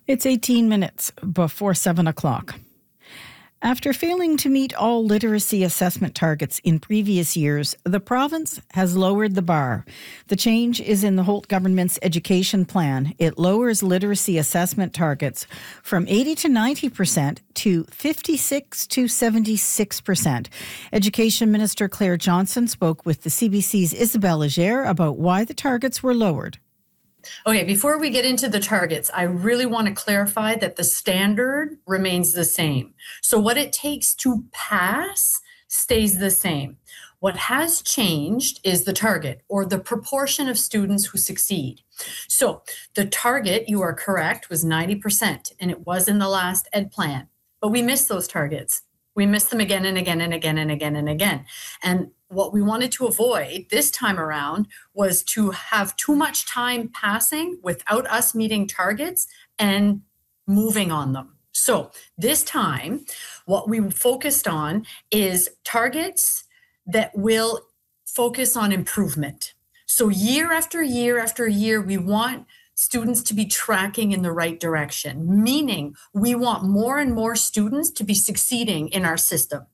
It's 18 minutes before 7 o'clock. After failing to meet all literacy assessment targets in previous years, the province has lowered the bar. The change is in the Holt government's education plan. It lowers literacy assessment targets from 80 to 90% to 56 to 76%. Education Minister Claire Johnson spoke with the CBC's Isabelle Legere about why the targets were lowered. Okay, before we get into the targets, I really want to clarify that the standard remains the same. So what it takes to pass stays the same. What has changed is the target, or the proportion of students who succeed. So the target, you are correct, was 90%, and it was in the last ed plan. But we missed those targets. We missed them again and again and again and again and again. And what we wanted to avoid this time around was to have too much time passing without us meeting targets and moving on them. So this time, what we focused on is targets that will focus on improvement. So year after year after year, we want students to be tracking in the right direction, meaning we want more and more students to be succeeding in our system.